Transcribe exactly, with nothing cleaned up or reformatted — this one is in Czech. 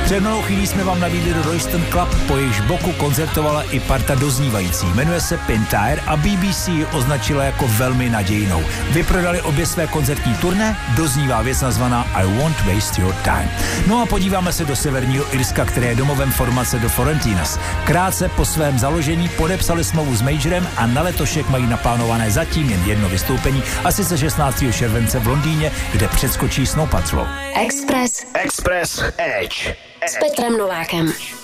Před malou chvílí jsme vám nabídli do Royston Club, po jejíž boku koncertovala i parta doznívající. Jmenuje se Pintire a B B C ji označila jako velmi nadějnou. Vyprodali obě své koncertní turné, doznívá věc nazvaná I Won't Waste Your Time. No a podíváme se do severního Irska, které je domovem formace The Florentinas. Krátce po svém založení podepsali smlouvu s Majorem a na letošek mají naplánované zatím jen jedno vystoupení, a sice šestnáctého července v Londýně, kde předskočí Snow Patrol. Express. Express Edge. S Petrem Novákem.